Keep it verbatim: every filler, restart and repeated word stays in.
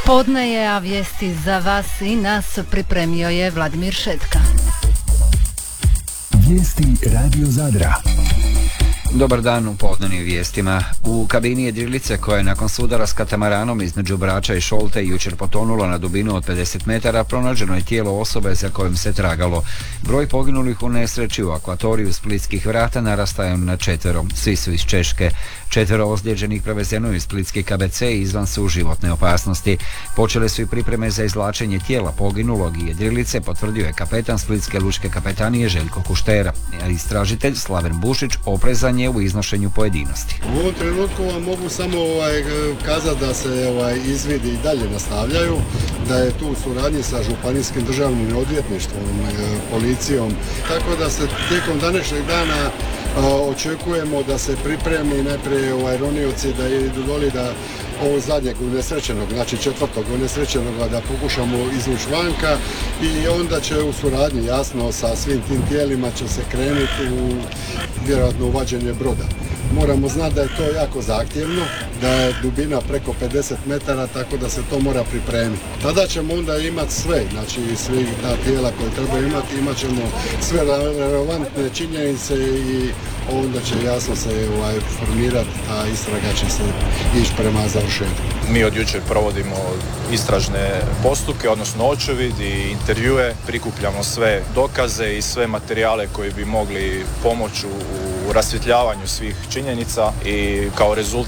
Podne je, a vijesti za vas i nas pripremio je Vladimir Šetka. Vijesti Radio Zadra. Dobar dan u podnenim vijestima. U kabini jedrilice koja je nakon sudara s katamaranom između Brača i Šolte jučer potonula na dubinu od pedeset metara, pronađeno je tijelo osobe za kojim se tragalo. Broj poginulih u nesreći u akvatoriju Splitskih vrata narastao na četvero. Svi su iz Češke. Četvero ozlijeđenih prevezeno iz Splitski K B C i izvan su životne opasnosti. Počele su i pripreme za izvlačenje tijela poginulog i jedrilice, potvrdio je kapetan Splitske lučke kapetanije Željko Kuštera. Istražitelj Slaven Bušić oprezan je u iznošenju pojedinosti. U ovom trenutku vam mogu samo ovaj, kazati da se ovaj, izvidi i dalje nastavljaju, da je tu u suradnji sa županijskim državnim odvjetništvom, policijom, tako da se tijekom današnjeg dana a, očekujemo da se pripremi najprije ovaj, ronioci da idu doli da ovog zadnjeg unesrećenog, znači četvrtog unesrećenog da pokušamo izvući vanka i onda će u suradnji jasno sa svim tim tijelima će se krenuti u vjerojatno uvađenje broda. Moramo znati da je to jako zahtjevno, da je dubina preko pedeset metara, tako da se to mora pripremiti. Tada ćemo onda imati sve, znači svi ta tijela koje treba imati, imat ćemo sve relevantne činjenice i onda će jasno se ovaj, formirati, ta istraga će se ići prema završetku. Mi od jučer provodimo istražne postupke, odnosno očevid i intervjue, prikupljamo sve dokaze i sve materijale koji bi mogli pomoći u rasvjetljavanju svih činjenica i kao rezultat